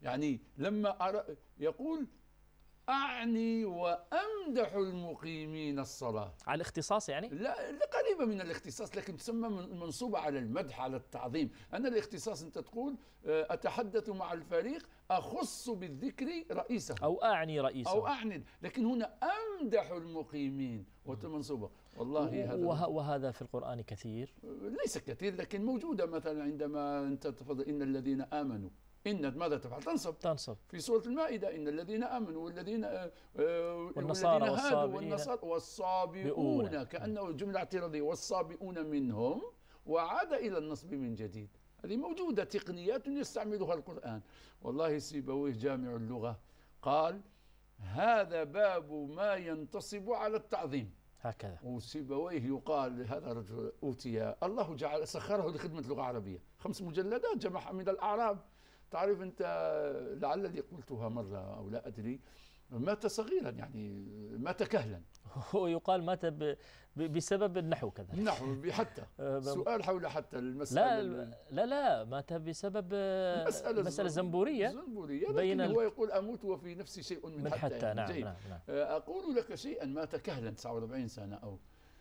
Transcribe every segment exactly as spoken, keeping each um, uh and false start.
يعني لما يقول أعني وأمدح المقيمين الصلاة، على الاختصاص يعني؟ لا، قريبة من الاختصاص، لكن تسمى منصوبة على المدح، على التعظيم. أنا الاختصاص أنت تقول أتحدث مع الفريق، أخص بالذكر رئيسه أو أعني رئيسه أو أعني، لكن هنا أمدح المقيمين وتمنصوبة. والله هذا وهذا في القرآن كثير، ليس كثير لكن موجودة. مثلا عندما أنت تفضل إن الذين آمنوا، إن ماذا تفعل؟ تنصب. تنصب في سورة المائدة إن الذين آمنوا والذين والنصارى والنصارى والصابئون، كأنه جملة اعتراضية، والصابئون منهم، وعاد إلى النصب من جديد. هذه موجودة، تقنيات يستعملها القرآن. والله سيبويه جامع اللغة قال هذا باب ما ينتصب على التعظيم هكذا. وسيبويه يقال هذا رجل أوتي الله جعل سخره لخدمة اللغة العربية، خمس مجلدات جمعها من الأعراب. تعرف أنت لعلني قلتها مرة أو لا أدري، مات صغيرا، يعني مات كهلا. هو يقال مات بسبب النحو كذلك. النحو حتى سؤال حول حتى المسألة لا لا لا مات بسبب مسألة, مسألة زنبورية زنبورية لكن هو يقول أموت وفي نفسي شيء من, من حتى, حتى يعني. نعم, نعم, نعم. أقول لك شيئا، مات كهلا تسعة وأربعين سنة أو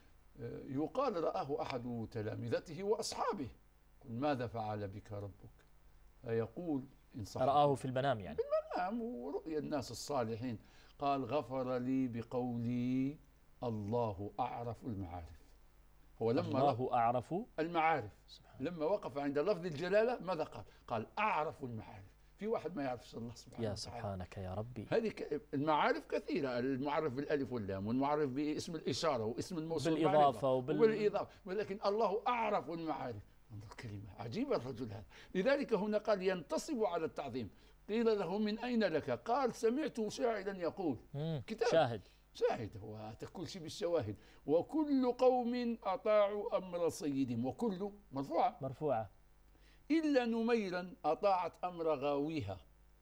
يقال رآه أحد تلامذته وأصحابه، قل ماذا فعل بك ربك؟ يقول إن صح رآه في المنام، يعني في المنام ورؤيا الناس الصالحين، قال غفر لي بقولي الله أعرف المعارف. هو لما الله أعرف المعارف لما وقف عند لفظ الجلالة ماذا قال؟ قال أعرف المعارف. في واحد ما يعرفش الله سبحانه يا سبحانك يا ربي. هذه المعارف كثيرة، المعرف بالألف واللام، والمعرف باسم الإشارة واسم الموصول بالإضافة وبال... وبالإضافة، ولكن الله أعرف المعارف. كلمة عجيبة الرجل هذا. لذلك هنا قال ينتصب على التعظيم. قيل له من أين لك؟ قال سمعت شاعرا يقول. كتاب شاهد شاهد، هو كل شيء بالشواهد. وكل قوم أطاعوا أمر سيدهم، وكل مرفوعة مرفوعة إلا نميرا أطاعت أمر غاويها.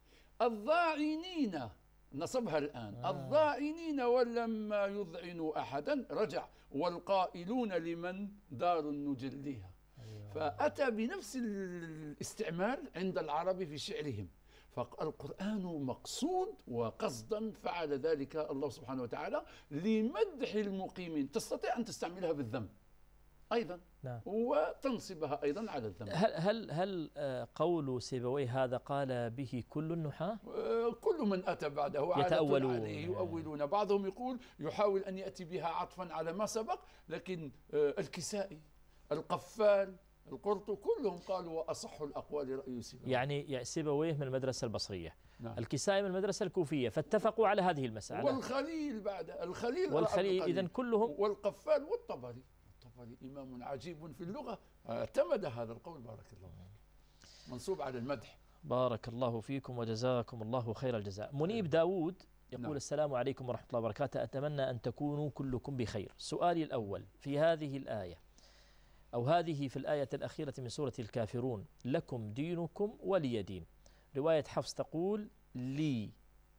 الضاعنين نصبها الآن آه. الضاعنين ولما يذعنوا أحدا رجع، والقائلون لمن دار نجليها. فأتى بنفس الاستعمال عند العرب في شعرهم. فالقرآن مقصود وقصدا فعل ذلك الله سبحانه وتعالى لمدح المقيمين. تستطيع أن تستعملها بالذم أيضا، نعم. وتنصبها أيضا على الذم. هل هل هل قول سيبويه هذا قال به كل النحاة؟ كل من أتى بعده يتأولون عليه يؤولون. بعضهم يقول يحاول أن يأتي بها عطفا على ما سبق، لكن الكسائي القفال القرطو كلهم قالوا وأصح الأقوال رأي سيبويه. يعني سيبويه من المدرسة البصرية، نعم. الكسائي من المدرسة الكوفية، فاتفقوا على هذه المسألة. والخليل بعد الخليل والخليل إذن كلهم، والقفال والطبري. الطبري إمام عجيب في اللغة اعتمد هذا القول، بارك الله فيك، منصوب على المدح. بارك الله فيكم وجزاكم الله خير الجزاء. منيب داود يقول نعم. السلام عليكم ورحمة الله وبركاته، أتمنى أن تكونوا كلكم بخير. سؤالي الأول في هذه الآية أو هذه في الآية الأخيرة من سورة الكافرون، لكم دينكم ولي دين، رواية حفص تقول لي،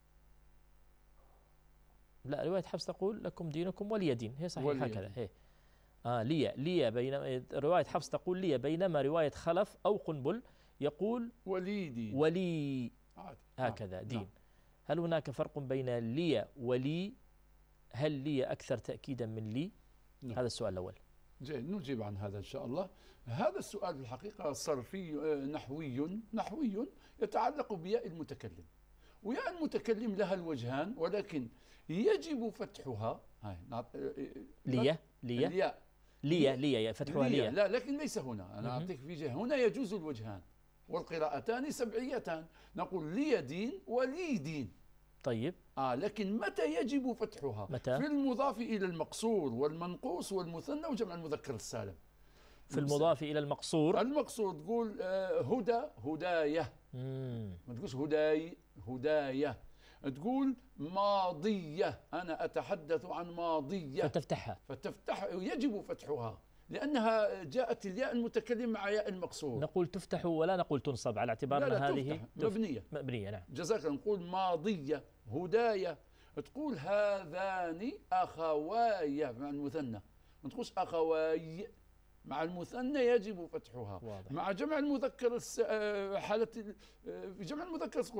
لا رواية حفص تقول لكم دينكم ولي دين، هي صحيح هكذا هي آه لي لي بينما رواية حفص تقول لي، بينما رواية خلف أو قنبل يقول ولي دين ولي هكذا دين. هل هناك فرق بين لي ولي؟ هل لي أكثر تأكيدا من لي؟ نعم. هذا السؤال الأول. جيد، نجيب عن هذا إن شاء الله. هذا السؤال في الحقيقة صرفي نحوي نحوي يتعلق بياء المتكلم. وياء المتكلم لها الوجهان، ولكن يجب فتحها. ليا ليا ليا ليا ليا فتحها ليا، لا لكن ليس هنا. أنا أعطيك في جهة، هنا يجوز الوجهان والقراءتان سبعيتان، نقول لي دين ولي دين. طيب آه لكن متى يجب فتحها؟ متى؟ في المضاف إلى المقصور والمنقوص والمثنى وجمع المذكر السالم. في المضاف إلى المقصور المقصور تقول آه هدى هداية، ما تقولش هداي هداية، تقول ماضية، أنا أتحدث عن ماضية، فتفتحها فتفتح يجب فتحها لأنها جاءت الياء المتكلم مع ياء المقصور. نقول تفتح ولا نقول تنصب على اعتبار أن هذه مبنية مبنية نعم. جزاك الله. نقول ماضية هداية، تقول هذان أخواي مع المثنى، ما تقولش أخواي مع المثنى يجب فتحها. واضح. مع جمع المذكر الس... حالة في جمع المذكر